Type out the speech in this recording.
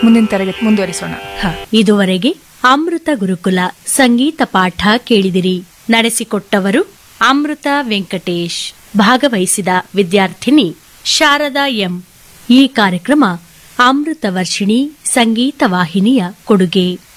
ಮುಂದಿನ ತರಗತಿ ಮುಂದುವರಿಸೋಣ. ಇದುವರೆಗೆ ಅಮೃತ ಗುರುಕುಲ ಸಂಗೀತ ಪಾಠ ಕೇಳಿದಿರಿ. ನಡೆಸಿಕೊಟ್ಟವರು ಅಮೃತ ವೆಂಕಟೇಶ್. ಭಾಗವಹಿಸಿದ ವಿದ್ಯಾರ್ಥಿನಿ ಶಾರದಾ ಎಂ. ಈ ಕಾರ್ಯಕ್ರಮ ಅಮೃತ ವರ್ಷಿಣಿ ಸಂಗೀತ ವಾಹಿನಿಯ ಕೊಡುಗೆ.